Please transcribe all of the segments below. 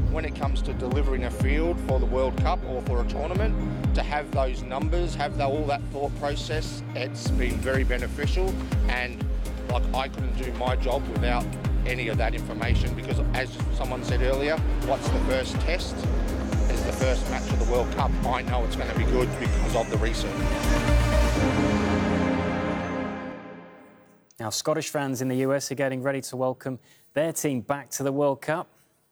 when it comes to delivering a field for the World Cup or for a tournament, to have those numbers, have all that thought process, it's been very beneficial. And like, I couldn't do my job without any of that information, because as someone said earlier, what's the first test? Is the first match of the World Cup. I know it's going to be good because of the research. Now, Scottish fans in the US are getting ready to welcome their team back to the World Cup.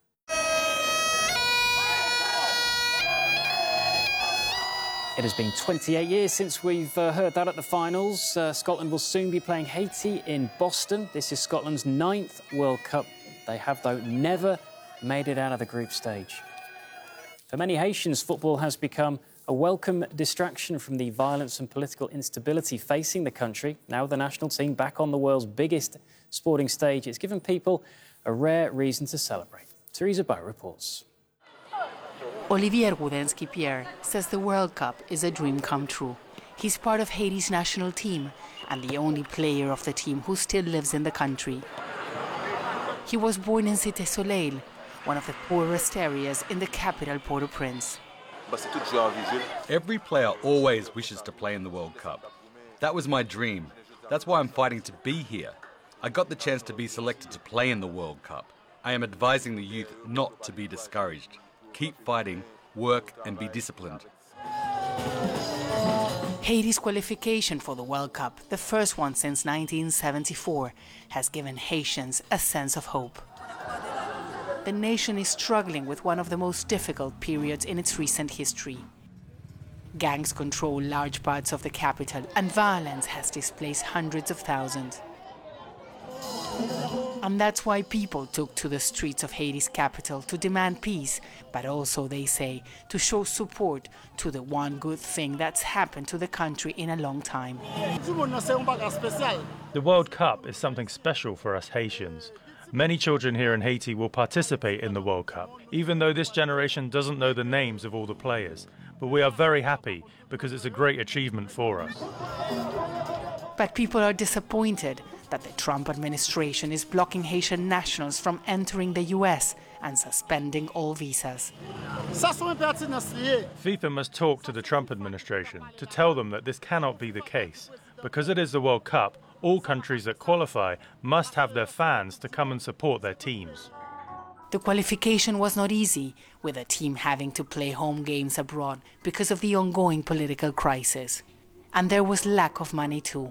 It has been 28 years since we've heard that at the finals. Scotland will soon be playing Haiti in Boston. This is Scotland's 9th World Cup. They have, though, never made it out of the group stage. For many Haitians, football has become a welcome distraction from the violence and political instability facing the country. Now with the national team back on the world's biggest sporting stage, it's given people a rare reason to celebrate. Teresa Bow reports. Olivier Woudensky-Pierre says the World Cup is a dream come true. He's part of Haiti's national team and the only player of the team who still lives in the country. He was born in Cité Soleil, one of the poorest areas in the capital, Port-au-Prince. Every player always wishes to play in the World Cup. That was my dream. That's why I'm fighting to be here. I got the chance to be selected to play in the World Cup. I am advising the youth not to be discouraged. Keep fighting, work and be disciplined. Haiti's qualification for the World Cup, the first one since 1974, has given Haitians a sense of hope. The nation is struggling with one of the most difficult periods in its recent history. Gangs control large parts of the capital and violence has displaced hundreds of thousands. And that's why people took to the streets of Haiti's capital to demand peace, but also, they say, to show support to the one good thing that's happened to the country in a long time. The World Cup is something special for us Haitians. Many children here in Haiti will participate in the World Cup, even though this generation doesn't know the names of all the players. But we are very happy because it's a great achievement for us. But people are disappointed that the Trump administration is blocking Haitian nationals from entering the US and suspending all visas. FIFA must talk to the Trump administration to tell them that this cannot be the case. Because it is the World Cup, all countries that qualify must have their fans to come and support their teams. The qualification was not easy, with the team having to play home games abroad because of the ongoing political crisis. And there was lack of money too.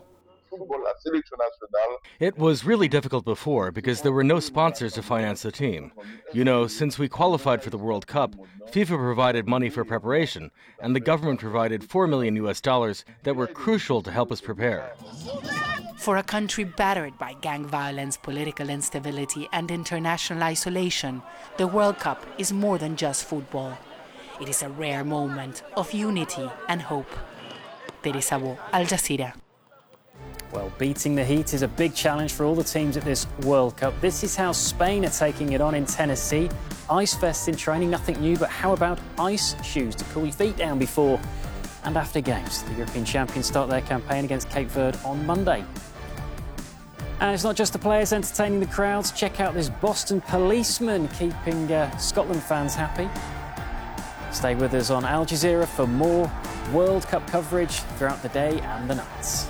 It was really difficult before because there were no sponsors to finance the team. You know, since we qualified for the World Cup, FIFA provided money for preparation, and the government provided $4 million that were crucial to help us prepare. For a country battered by gang violence, political instability, and international isolation, the World Cup is more than just football. It is a rare moment of unity and hope. Teresa Bow, Al Jazeera. Well, beating the heat is a big challenge for all the teams at this World Cup. This is how Spain are taking it on in Tennessee. Ice vests in training, nothing new, but how about ice shoes to cool your feet down before and after games? The European champions start their campaign against Cape Verde on Monday. And it's not just the players entertaining the crowds. Check out this Boston policeman keeping Scotland fans happy. Stay with us on Al Jazeera for more World Cup coverage throughout the day and the nights.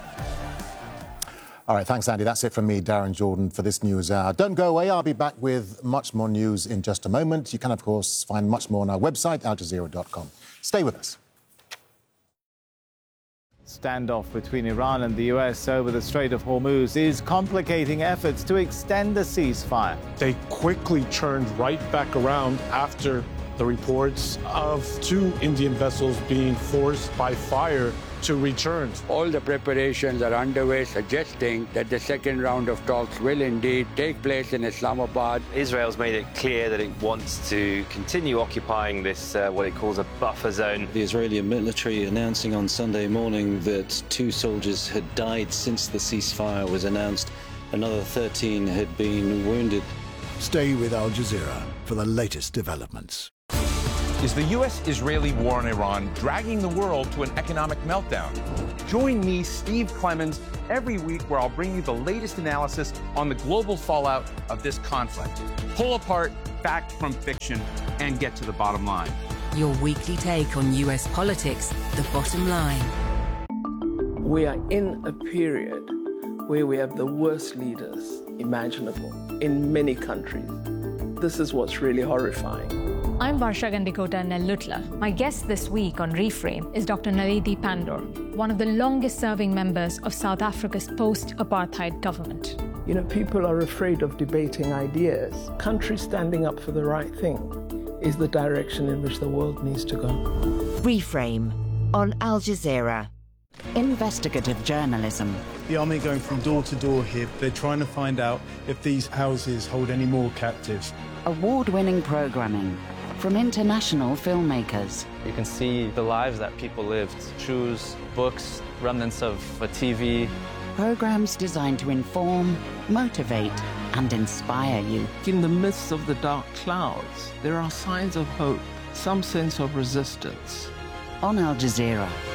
All right, thanks, Andy. That's it from me, Darren Jordan, for this news hour. Don't go away. I'll be back with much more news in just a moment. You can, of course, find much more on our website, aljazeera.com. Stay with us. Standoff between Iran and the US over the Strait of Hormuz is complicating efforts to extend the ceasefire. They quickly turned right back around after the reports of 2 Indian vessels being forced by fire to return. All the preparations are underway, suggesting that the second round of talks will indeed take place in Islamabad. Israel's made it clear that it wants to continue occupying this, what it calls a buffer zone. The Israeli military announcing on Sunday morning that 2 soldiers had died since the ceasefire was announced. Another 13 had been wounded. Stay with Al Jazeera for the latest developments. Is the U.S.-Israeli war on Iran dragging the world to an economic meltdown? Join me, Steve Clemens, every week where I'll bring you the latest analysis on the global fallout of this conflict. Pull apart fact from fiction and get to the bottom line. Your weekly take on U.S. politics, The Bottom Line. We are in a period where we have the worst leaders imaginable in many countries. This is what's really horrifying. I'm Varsha Gandikota Nellutla. My guest this week on Reframe is Dr. Naledi Pandor, one of the longest-serving members of South Africa's post-apartheid government. You know, people are afraid of debating ideas. Countries standing up for the right thing is the direction in which the world needs to go. Reframe on Al Jazeera. Investigative journalism. The army are going from door to door here. They're trying to find out if these houses hold any more captives. Award-winning programming from international filmmakers. You can see the lives that people lived. Shoes, books, remnants of a TV. Programs designed to inform, motivate, and inspire you. In the midst of the dark clouds, there are signs of hope, some sense of resistance. On Al Jazeera.